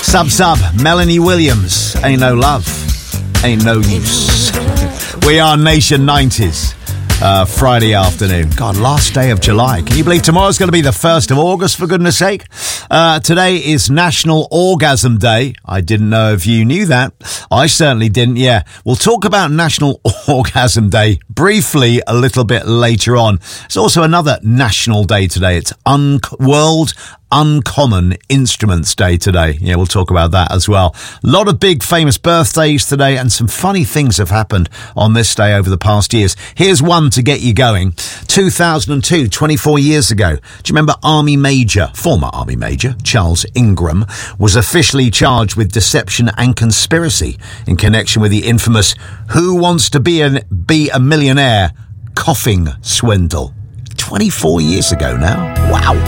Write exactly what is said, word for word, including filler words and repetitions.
Sub Sub, Melanie Williams, Ain't No Love, Ain't No Use. We are Nation nineties. Uh, Friday afternoon. God, last day of July. Can you believe tomorrow's going to be the first of August, for goodness sake? Uh, today is National Orgasm Day. I didn't know if you knew that. I certainly didn't, yeah. We'll talk about National Orgasm Day briefly a little bit later on. It's also another national day today. It's un- World Uncommon Instruments Day today. Yeah, we'll talk about that as well. A lot of big famous birthdays today, and some funny things have happened on this day over the past years. Here's one to get you going. two thousand two, twenty-four years ago. Do you remember Army Major, former Army Major, Charles Ingram, was officially charged with deception and conspiracy in connection with the infamous Who Wants to Be a, be a Millionaire coughing swindle. twenty-four years ago now. Wow.